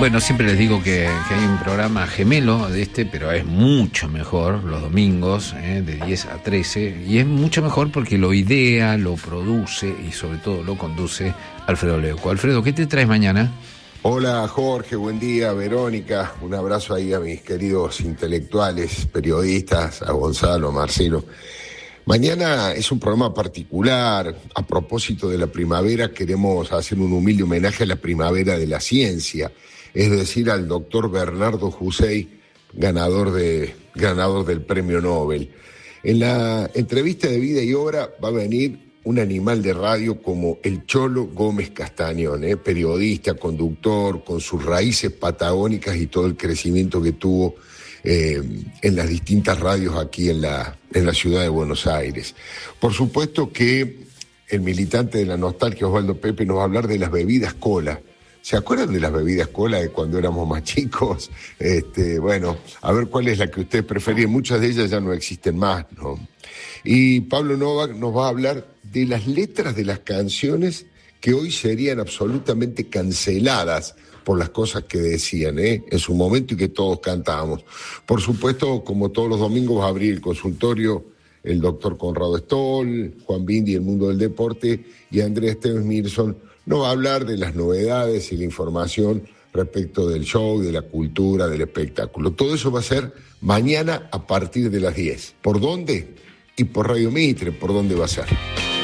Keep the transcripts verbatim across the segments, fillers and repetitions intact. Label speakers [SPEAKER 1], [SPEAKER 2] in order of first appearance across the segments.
[SPEAKER 1] Bueno, siempre les digo que, que hay un programa gemelo de este, pero es mucho mejor los domingos, eh, de diez a trece, y es mucho mejor porque lo idea, lo produce y sobre todo lo conduce Alfredo Leuco. Alfredo, ¿qué te traes mañana?
[SPEAKER 2] Hola Jorge, buen día, Verónica, un abrazo ahí a mis queridos intelectuales, periodistas, a Gonzalo, a Marcelo. Mañana es un programa particular. A propósito de la primavera, queremos hacer un humilde homenaje a la primavera de la ciencia, es decir, al doctor Bernardo Hussein, ganador, de, ganador del premio Nobel. En la entrevista de vida y obra va a venir un animal de radio como el Cholo Gómez Castañón, ¿eh? periodista, conductor, con sus raíces patagónicas y todo el crecimiento que tuvo eh, en las distintas radios aquí en la, en la ciudad de Buenos Aires. Por supuesto que el militante de la nostalgia, Osvaldo Pepe, nos va a hablar de las bebidas cola. ¿Se acuerdan de las bebidas cola de cuando éramos más chicos? Este, bueno, a ver cuál es la que ustedes preferían. Muchas de ellas ya no existen más, ¿no? Y Pablo Novak nos va a hablar de las letras de las canciones que hoy serían absolutamente canceladas por las cosas que decían, ¿eh? en su momento y que todos cantábamos. Por supuesto, como todos los domingos, va a abrir el consultorio el doctor Conrado Stoll, Juan Bindi, El Mundo del Deporte, y Andrés Teves Mirson nos va a hablar de las novedades y la información respecto del show, de la cultura, del espectáculo. Todo eso va a ser mañana a partir de las diez. ¿Por dónde? Y por Radio Mitre, ¿por dónde va a ser?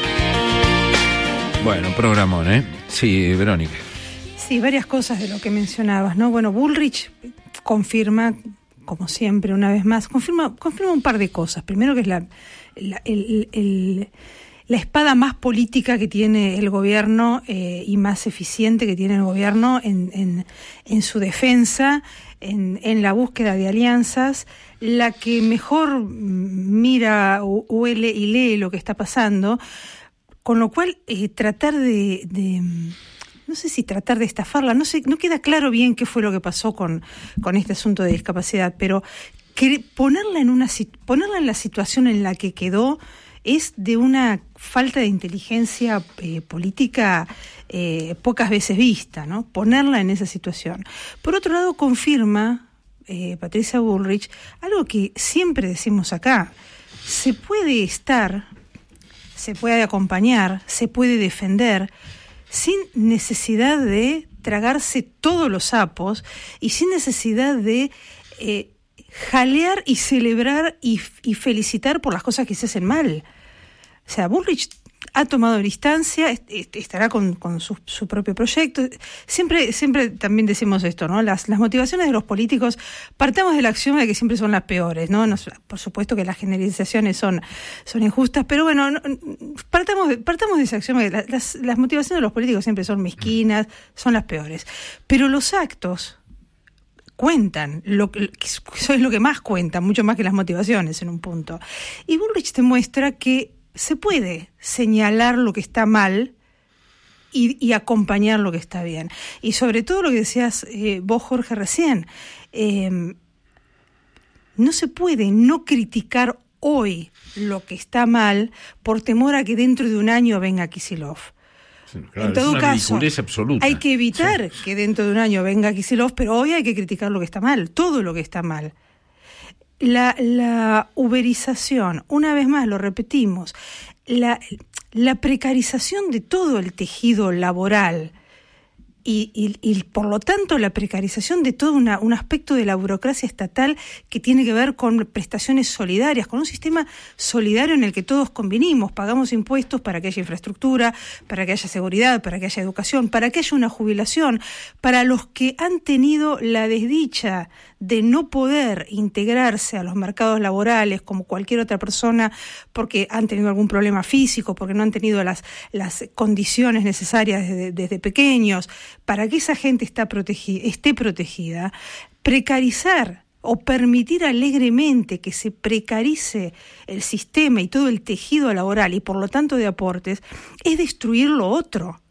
[SPEAKER 1] Bueno, programón, ¿eh? Sí, Verónica.
[SPEAKER 3] Sí, varias cosas de lo que mencionabas, ¿no? Bueno, Bullrich confirma, como siempre, una vez más, confirma, confirma un par de cosas. Primero que es la, la, el, el, la espada más política que tiene el gobierno eh, y más eficiente que tiene el gobierno en, en, en su defensa, en, en la búsqueda de alianzas, la que mejor mira, huele y lee lo que está pasando, con lo cual eh, tratar de... de no sé si tratar de estafarla, no sé, no queda claro bien qué fue lo que pasó con, con este asunto de discapacidad, pero que ponerla en una ponerla en la situación en la que quedó es de una falta de inteligencia eh, política eh, pocas veces vista, ¿no? Ponerla en esa situación. Por otro lado, confirma eh, Patricia Bullrich algo que siempre decimos acá: se puede estar, se puede acompañar, se puede defender sin necesidad de tragarse todos los sapos y sin necesidad de eh, jalear y celebrar y, y felicitar por las cosas que se hacen mal. O sea, Bullrich ha tomado distancia, est- estará con, con su, su propio proyecto. Siempre, siempre también decimos esto, ¿no? Las, las motivaciones de los políticos, partamos del axioma de que siempre son las peores, ¿no? Nos, por supuesto que las generalizaciones son, son injustas, pero bueno, no, partamos, partamos de ese axioma de que las, las motivaciones de los políticos siempre son mezquinas, son las peores. Pero los actos cuentan, lo que, eso es lo que más cuenta, mucho más que las motivaciones en un punto. Y Bullrich te muestra que se puede señalar lo que está mal y, y acompañar lo que está bien. Y sobre todo lo que decías eh, vos, Jorge, recién, eh, no se puede no criticar hoy lo que está mal por temor a que dentro de un año venga Kicillof.
[SPEAKER 1] Sí, claro,
[SPEAKER 3] en todo
[SPEAKER 1] es una
[SPEAKER 3] caso,
[SPEAKER 1] ridiculez absoluta.
[SPEAKER 3] Hay que evitar
[SPEAKER 1] sí.
[SPEAKER 3] que dentro de un año venga Kicillof, pero hoy hay que criticar lo que está mal, todo lo que está mal. La, la uberización, una vez más lo repetimos, la, la precarización de todo el tejido laboral y, y, y por lo tanto la precarización de todo una, un aspecto de la burocracia estatal que tiene que ver con prestaciones solidarias, con un sistema solidario en el que todos convinimos, pagamos impuestos para que haya infraestructura, para que haya seguridad, para que haya educación, para que haya una jubilación, para los que han tenido la desdicha de no poder integrarse a los mercados laborales como cualquier otra persona porque han tenido algún problema físico, porque no han tenido las, las condiciones necesarias desde, desde pequeños, para que esa gente está protegi- esté protegida, precarizar o permitir alegremente que se precarice el sistema y todo el tejido laboral y por lo tanto de aportes, es destruir lo otro.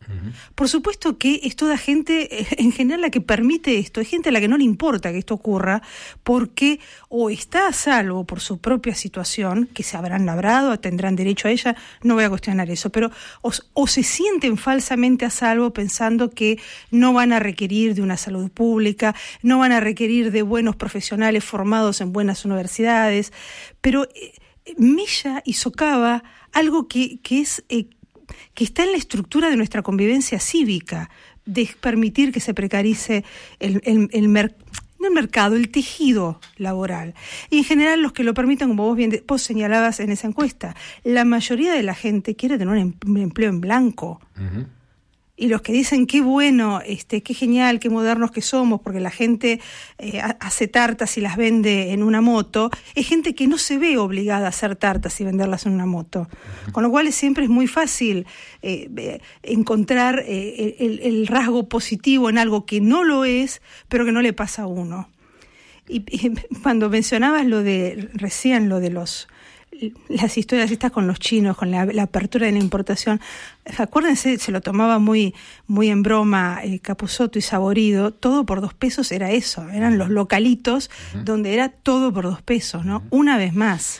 [SPEAKER 3] Uh-huh. Por supuesto que es toda gente, en general, la que permite esto, es gente a la que no le importa que esto ocurra, porque o está a salvo por su propia situación, que se habrán labrado, tendrán derecho a ella, no voy a cuestionar eso, pero o, o se sienten falsamente a salvo pensando que no van a requerir de una salud pública, no van a requerir de buenos profesionales formados en buenas universidades, pero eh, mella y socava algo que, que es... Eh, que está en la estructura de nuestra convivencia cívica, de permitir que se precarice el, el, el, mer- no el mercado, el tejido laboral. Y en general los que lo permiten, como vos bien vos señalabas en esa encuesta, la mayoría de la gente quiere tener un, em- un empleo en blanco. Uh-huh. Y los que dicen qué bueno, este, qué genial, qué modernos que somos, porque la gente eh, hace tartas y las vende en una moto, es gente que no se ve obligada a hacer tartas y venderlas en una moto. Con lo cual siempre es muy fácil eh, encontrar eh, el, el rasgo positivo en algo que no lo es, pero que no le pasa a uno. Y, y cuando mencionabas lo de, recién lo de los... las historias estas con los chinos, con la, la apertura de la importación, acuérdense, se lo tomaba muy muy en broma eh, Capusotto y Saborido, todo por dos pesos era eso, eran los localitos uh-huh. donde era todo por dos pesos, ¿no? Uh-huh. Una vez más.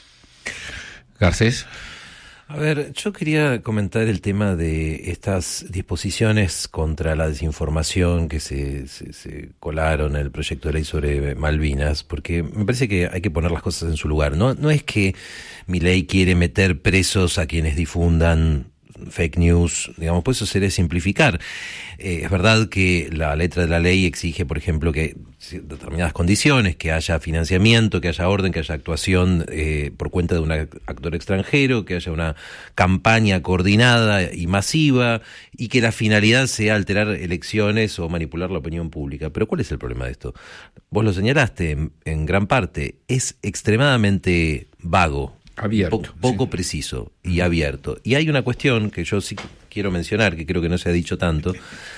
[SPEAKER 1] Garcés.
[SPEAKER 4] A ver, yo quería comentar el tema de estas disposiciones contra la desinformación que se, se, se colaron en el proyecto de ley sobre Malvinas, porque me parece que hay que poner las cosas en su lugar. No, no es que Milei quiere meter presos a quienes difundan fake news, digamos, pues eso sería simplificar. Eh, es verdad que la letra de la ley exige, por ejemplo, que determinadas condiciones, que haya financiamiento, que haya orden, que haya actuación eh, por cuenta de un actor extranjero, que haya una campaña coordinada y masiva, y que la finalidad sea alterar elecciones o manipular la opinión pública. Pero ¿cuál es el problema de esto? Vos lo señalaste en, en gran parte, es extremadamente vago.
[SPEAKER 1] Abierto.
[SPEAKER 4] Po- poco sí. preciso y abierto. Y hay una cuestión que yo sí quiero mencionar, que creo que no se ha dicho tanto,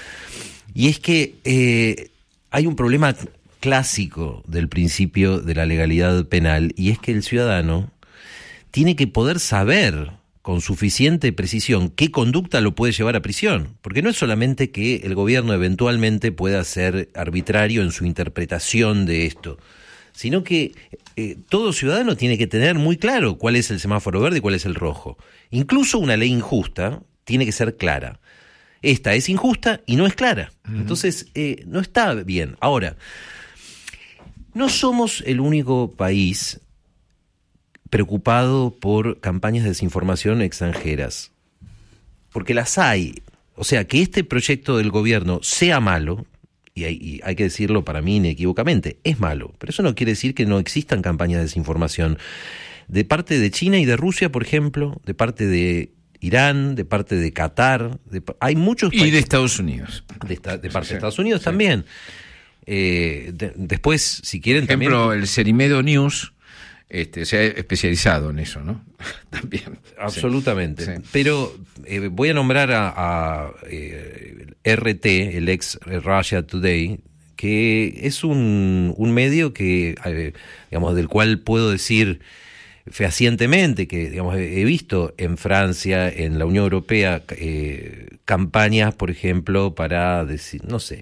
[SPEAKER 4] y es que eh, hay un problema clásico del principio de la legalidad penal, y es que el ciudadano tiene que poder saber con suficiente precisión qué conducta lo puede llevar a prisión, porque no es solamente que el gobierno eventualmente pueda ser arbitrario en su interpretación de esto, sino que eh, todo ciudadano tiene que tener muy claro cuál es el semáforo verde y cuál es el rojo. Incluso una ley injusta tiene que ser clara. Esta es injusta y no es clara. Uh-huh. Entonces, eh, no está bien. Ahora, no somos el único país preocupado por campañas de desinformación extranjeras, porque las hay. O sea, que este proyecto del gobierno sea malo, y hay, y hay que decirlo para mí inequívocamente, es malo, pero eso no quiere decir que no existan campañas de desinformación de parte de China y de Rusia, por ejemplo, de parte de Irán, de parte de Qatar, de, hay muchos países,
[SPEAKER 1] y de Estados Unidos,
[SPEAKER 4] de, esta, de parte sí, de Estados Unidos sí. también. Eh, de, después, si quieren,
[SPEAKER 1] por ejemplo,
[SPEAKER 4] también el
[SPEAKER 1] Cerimedo News este, se ha especializado en eso, ¿no? También.
[SPEAKER 4] Absolutamente.
[SPEAKER 1] Sí.
[SPEAKER 4] Pero eh, voy a nombrar a, a eh, R T, el ex Russia Today, que es un, un medio que, eh, digamos, del cual puedo decir fehacientemente que, digamos, he visto en Francia, en la Unión Europea, eh, campañas, por ejemplo, para decir, no sé,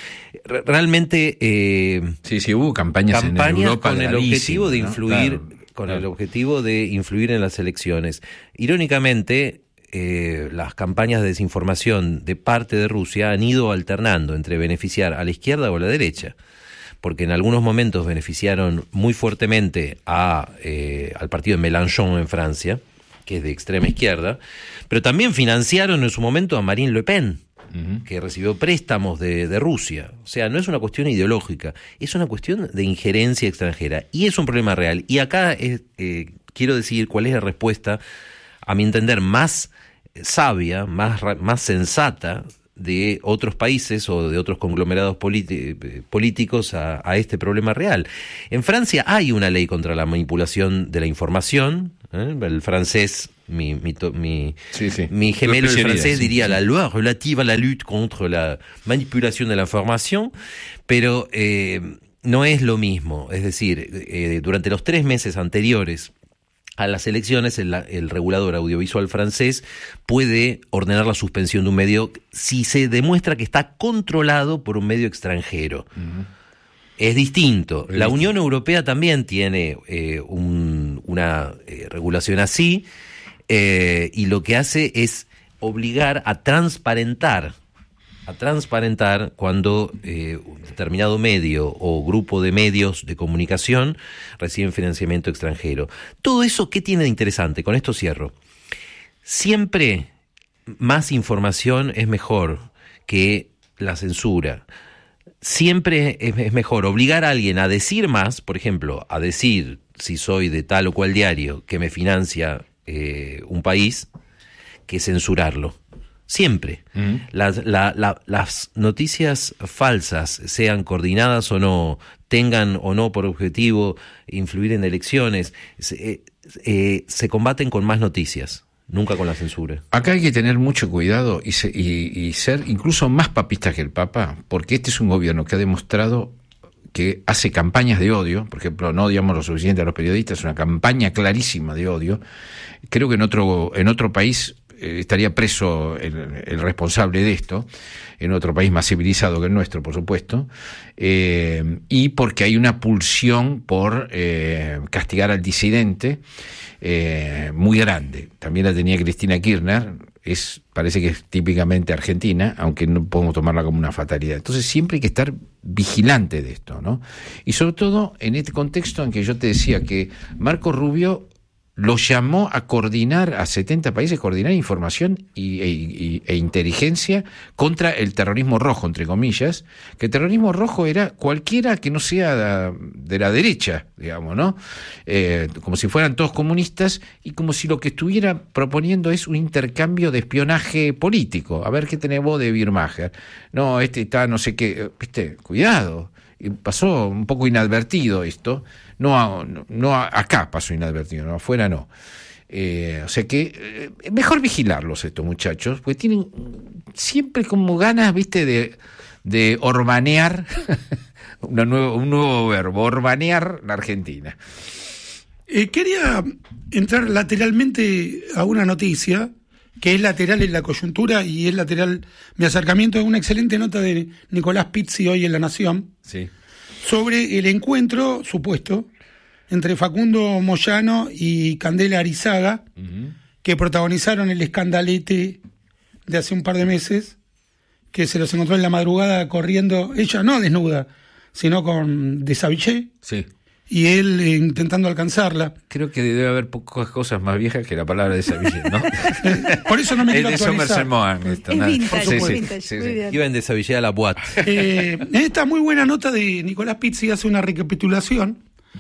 [SPEAKER 4] realmente eh,
[SPEAKER 1] sí, sí, hubo campañas,
[SPEAKER 4] campañas
[SPEAKER 1] en Europa
[SPEAKER 4] con el objetivo de influir,
[SPEAKER 1] ¿no? Claro,
[SPEAKER 4] con
[SPEAKER 1] claro.
[SPEAKER 4] el objetivo de influir en las elecciones. Irónicamente, eh, las campañas de desinformación de parte de Rusia han ido alternando entre beneficiar a la izquierda o a la derecha, porque en algunos momentos beneficiaron muy fuertemente a eh, al partido de Mélenchon en Francia, que es de extrema izquierda, pero también financiaron en su momento a Marine Le Pen, uh-huh. que recibió préstamos de, de Rusia. O sea, no es una cuestión ideológica, es una cuestión de injerencia extranjera, y es un problema real. Y acá es, eh, quiero decir cuál es la respuesta, a mi entender, más sabia, más, más sensata de otros países o de otros conglomerados politi- políticos a, a este problema real. En Francia hay una ley contra la manipulación de la información, ¿eh? El francés, mi mi, mi, sí, sí. mi gemelo el francés sí, diría sí. la loi relative à la lutte contre la manipulación de la información, pero eh, no es lo mismo. Es decir, eh, durante los tres meses anteriores a las elecciones, el, el regulador audiovisual francés puede ordenar la suspensión de un medio si se demuestra que está controlado por un medio extranjero. Uh-huh. Es distinto. Es la distinto. Unión Europea también tiene eh, un, una eh, regulación así, eh, y lo que hace es obligar a transparentar a transparentar cuando eh, un determinado medio o grupo de medios de comunicación reciben financiamiento extranjero. Todo eso, ¿qué tiene de interesante? Con esto cierro. Siempre más información es mejor que la censura. Siempre es, es mejor obligar a alguien a decir más, por ejemplo, a decir si soy de tal o cual diario que me financia eh, un país, que censurarlo. Siempre. Mm. Las, la, la, las noticias falsas, sean coordinadas o no, tengan o no por objetivo influir en elecciones, se, eh, se combaten con más noticias, nunca con la censura.
[SPEAKER 1] Acá hay que tener mucho cuidado y, se, y, y ser incluso más papista que el Papa, porque este es un gobierno que ha demostrado que hace campañas de odio. Por ejemplo, no odiamos lo suficiente a los periodistas, es una campaña clarísima de odio. Creo que en otro, en otro país estaría preso el, el responsable de esto, en otro país más civilizado que el nuestro, por supuesto, eh, y porque hay una pulsión por eh, castigar al disidente eh, muy grande. También la tenía Cristina Kirchner, es, parece que es típicamente argentina, aunque no podemos tomarla como una fatalidad. Entonces siempre hay que estar vigilante de esto, ¿no? Y sobre todo en este contexto en que yo te decía que Marco Rubio lo llamó a coordinar, a setenta países, coordinar información y, e, e inteligencia contra el terrorismo rojo, entre comillas, que el terrorismo rojo era cualquiera que no sea de la derecha, digamos, ¿no? Eh, como si fueran todos comunistas y como si lo que estuviera proponiendo es un intercambio de espionaje político. A ver qué tenés vos de Birmacher. No, este está no sé qué, viste, cuidado. Y pasó un poco inadvertido esto. No, no, no acá pasó inadvertido, no, afuera no. Eh, o sea que eh, mejor vigilarlos estos muchachos, porque tienen siempre como ganas, viste, de, de orbanear, una nuevo, un nuevo verbo, orbanear la Argentina.
[SPEAKER 5] Eh, quería entrar lateralmente a una noticia, que es lateral en la coyuntura y es lateral mi acercamiento a una excelente nota de Nicolás Pizzi hoy en La Nación.
[SPEAKER 1] Sí.
[SPEAKER 5] Sobre el encuentro supuesto entre Facundo Moyano y Candela Arizaga, uh-huh. que protagonizaron el escandalete de hace un par de meses, que se los encontró en la madrugada corriendo, ella no desnuda, sino con deshabillé,
[SPEAKER 1] sí.
[SPEAKER 5] y él eh, intentando alcanzarla.
[SPEAKER 1] Creo que debe haber pocas cosas más viejas que la palabra deshabillé, ¿no?
[SPEAKER 5] Por eso no me quiero actualizar.
[SPEAKER 1] Mohan, esto,
[SPEAKER 3] es
[SPEAKER 1] ¿no?
[SPEAKER 3] vintage,
[SPEAKER 1] Sí,
[SPEAKER 3] es
[SPEAKER 1] sí,
[SPEAKER 3] vintage,
[SPEAKER 1] sí,
[SPEAKER 3] muy
[SPEAKER 1] sí.
[SPEAKER 3] bien.
[SPEAKER 4] Iba en deshabillé a la boate.
[SPEAKER 5] Eh, en esta muy buena nota de Nicolás Pizzi hace una recapitulación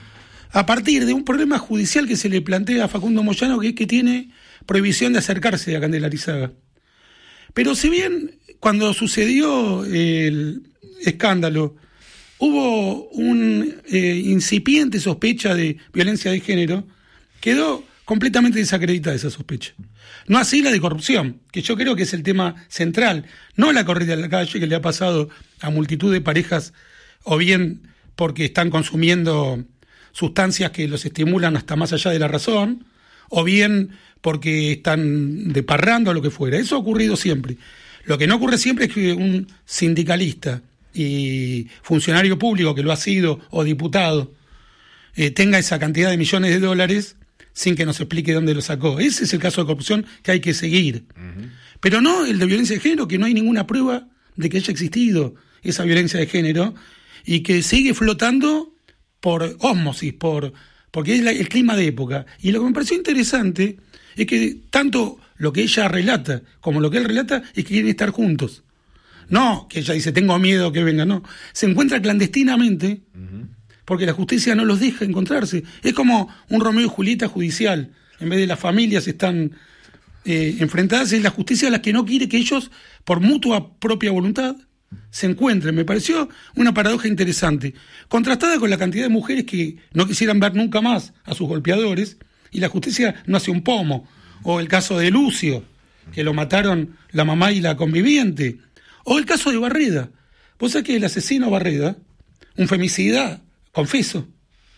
[SPEAKER 5] a partir de un problema judicial que se le plantea a Facundo Moyano, que es que tiene prohibición de acercarse a Candela Arizaga. Pero si bien cuando sucedió el escándalo hubo una eh, incipiente sospecha de violencia de género, quedó completamente desacreditada esa sospecha. No así la de corrupción, que yo creo que es el tema central, no la corrida en la calle que le ha pasado a multitud de parejas, o bien porque están consumiendo sustancias que los estimulan hasta más allá de la razón, o bien porque están deparrando a lo que fuera. Eso ha ocurrido siempre. Lo que no ocurre siempre es que un sindicalista y funcionario público que lo ha sido o diputado eh, tenga esa cantidad de millones de dólares sin que nos explique dónde lo sacó. Ese es el caso de corrupción que hay que seguir. Uh-huh. Pero no el de violencia de género, que no hay ninguna prueba de que haya existido esa violencia de género y que sigue flotando por ósmosis, por, porque es la, el clima de época. Y lo que me pareció interesante es que tanto lo que ella relata como lo que él relata es que quieren estar juntos. No, que ella dice, tengo miedo que venga, no. Se encuentra clandestinamente uh-huh. porque la justicia no los deja encontrarse. Es como un Romeo y Julieta judicial. En vez de las familias están eh, enfrentadas, es la justicia la que no quiere que ellos, por mutua propia voluntad, se encuentren. Me pareció una paradoja interesante, contrastada con la cantidad de mujeres que no quisieran ver nunca más a sus golpeadores y la justicia no hace un pomo. O el caso de Lucio, que lo mataron la mamá y la conviviente. O el caso de Barreda. Vos sabés que el asesino Barreda, un femicida, confeso,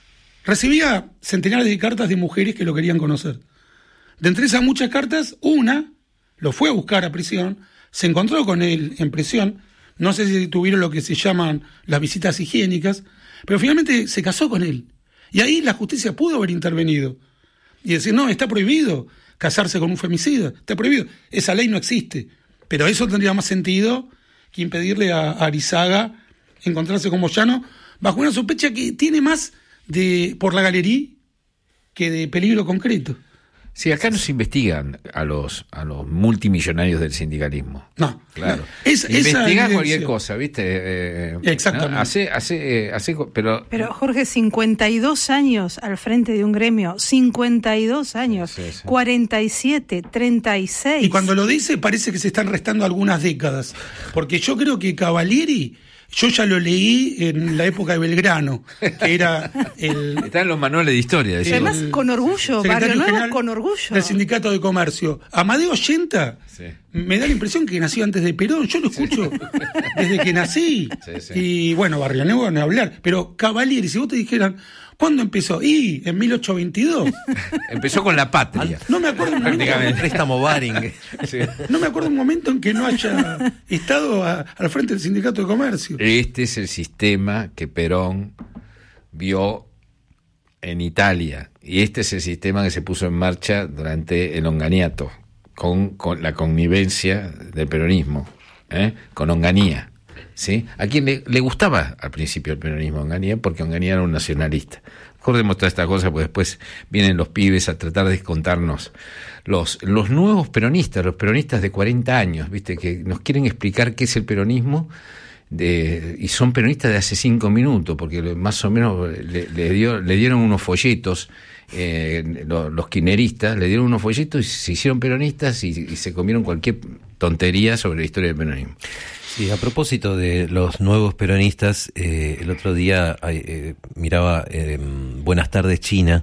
[SPEAKER 5] recibía centenares de cartas de mujeres que lo querían conocer. De entre esas muchas cartas, una lo fue a buscar a prisión, se encontró con él en prisión, no sé si tuvieron lo que se llaman las visitas higiénicas, pero finalmente se casó con él. Y ahí la justicia pudo haber intervenido y decir, no, está prohibido casarse con un femicida, está prohibido, esa ley no existe. Pero eso tendría más sentido que impedirle a, a Arizaga encontrarse con Moyano bajo una sospecha que tiene más de por la galería que de peligro concreto.
[SPEAKER 1] Sí, acá no se investigan a los a los multimillonarios del sindicalismo.
[SPEAKER 5] No,
[SPEAKER 1] claro.
[SPEAKER 5] No. Es,
[SPEAKER 1] Investigás cualquier cosa, ¿viste? Eh,
[SPEAKER 5] Exactamente.
[SPEAKER 1] ¿no? Hace, hace, hace, pero,
[SPEAKER 3] pero Jorge, cincuenta y dos años al frente de un gremio, cincuenta y dos años, sí, sí. cuarenta y siete, treinta y seis.
[SPEAKER 5] Y cuando lo dice parece que se están restando algunas décadas, porque yo creo que Cavalieri, yo ya lo leí en la época de Belgrano, que era el...
[SPEAKER 1] Está en los manuales de historia.
[SPEAKER 3] Y además con orgullo, Barrio Nuevo con orgullo.
[SPEAKER 5] Del Sindicato de Comercio. Amadeo Ollenta, sí. Me da la impresión que nació antes de Perón, yo lo escucho sí. desde que nací. Sí, sí. Y bueno, Barrio Nuevo no hablar, pero Cavalieri, si vos te dijeran... ¿Cuándo empezó? Y en mil ochocientos veintidós.
[SPEAKER 1] Empezó con la patria.
[SPEAKER 5] No me acuerdo un momento.
[SPEAKER 4] Préstamo Baring.
[SPEAKER 5] Sí. No me acuerdo un momento en que no haya estado a, al frente del Sindicato de Comercio.
[SPEAKER 1] Este es el sistema que Perón vio en Italia. Y este es el sistema que se puso en marcha durante el Onganiato, con, con la connivencia del peronismo, ¿eh? Con Onganía. ¿Sí? A quien le, le gustaba al principio el peronismo Onganía, porque Onganía era un nacionalista. Recordemos todas estas cosas, porque después vienen los pibes a tratar de contarnos los, los nuevos peronistas, los peronistas de cuarenta años, ¿viste? Que nos quieren explicar qué es el peronismo, de, y son peronistas de hace cinco minutos, porque más o menos le, le, dio, le dieron unos folletos, eh, los, los kirchneristas, le dieron unos folletos y se hicieron peronistas y, y se comieron cualquier tontería sobre la historia del peronismo.
[SPEAKER 4] Sí, a propósito de los nuevos peronistas, eh, el otro día eh, miraba eh, Buenas tardes China,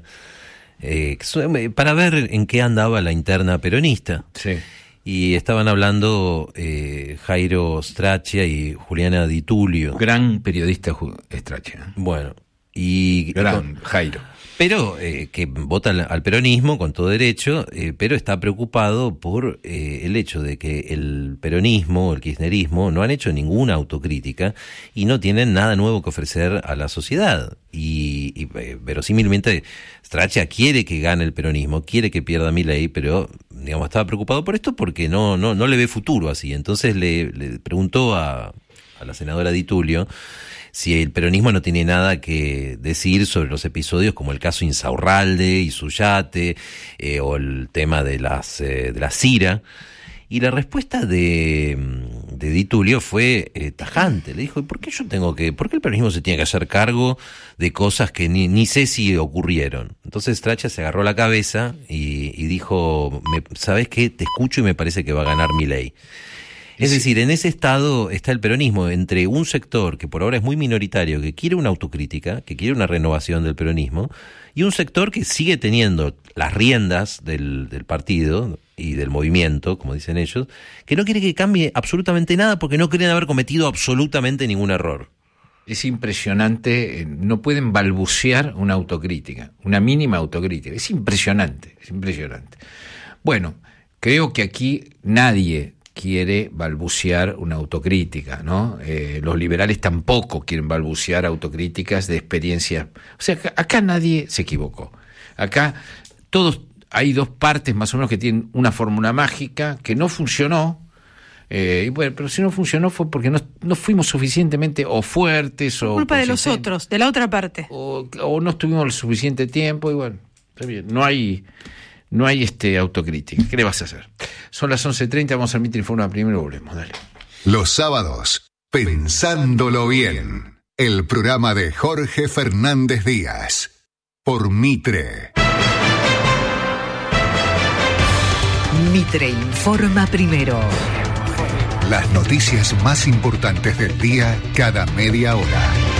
[SPEAKER 4] eh, para ver en qué andaba la interna peronista.
[SPEAKER 1] Sí.
[SPEAKER 4] Y estaban hablando eh, Jairo Strachia y Juliana Di Tulio.
[SPEAKER 1] Gran periodista Strachia.
[SPEAKER 4] Bueno, y...
[SPEAKER 1] Gran,
[SPEAKER 4] con,
[SPEAKER 1] Jairo.
[SPEAKER 4] Pero eh, que vota al peronismo con todo derecho, eh, pero está preocupado por eh, el hecho de que el peronismo, el kirchnerismo, no han hecho ninguna autocrítica y no tienen nada nuevo que ofrecer a la sociedad. Y, y eh, verosímilmente Strachia quiere que gane el peronismo, quiere que pierda Milei, pero digamos estaba preocupado por esto porque no no no le ve futuro así. Entonces le, le preguntó a, a la senadora Di Tulio si el peronismo no tiene nada que decir sobre los episodios como el caso Insaurralde y Suyate, eh, o el tema de las eh, de la Cira. Y la respuesta de, de Di Tulio fue eh, tajante. Le dijo, ¿por qué yo tengo que, por qué el peronismo se tiene que hacer cargo de cosas que ni, ni sé si ocurrieron? Entonces Strachia se agarró la cabeza y, y dijo, me, ¿sabes qué? Te escucho y me parece que va a ganar Milei. Es decir, en ese estado está el peronismo, entre un sector que por ahora es muy minoritario, que quiere una autocrítica, que quiere una renovación del peronismo, y un sector que sigue teniendo las riendas del, del partido y del movimiento, como dicen ellos, que no quiere que cambie absolutamente nada porque no creen haber cometido absolutamente ningún error.
[SPEAKER 1] Es impresionante, no pueden balbucear una autocrítica, una mínima autocrítica. Es impresionante, es impresionante. Bueno, creo que aquí nadie quiere balbucear una autocrítica, ¿no? Eh, los liberales tampoco quieren balbucear autocríticas de experiencias. O sea, acá, acá nadie se equivocó. Acá todos hay dos partes más o menos que tienen una fórmula mágica que no funcionó. Eh, y bueno, pero si no funcionó fue porque no, no fuimos suficientemente o fuertes o
[SPEAKER 3] culpa de los otros, de la otra parte.
[SPEAKER 1] O, o no estuvimos el suficiente tiempo y bueno, está bien, no hay... No hay este autocrítica. ¿Qué le vas a hacer? Son las once treinta, vamos al Mitre Informa primero y volvemos. Dale.
[SPEAKER 6] Los sábados, Pensándolo Bien. El programa de Jorge Fernández Díaz. Por Mitre.
[SPEAKER 7] Mitre Informa primero.
[SPEAKER 6] Las noticias más importantes del día cada media hora.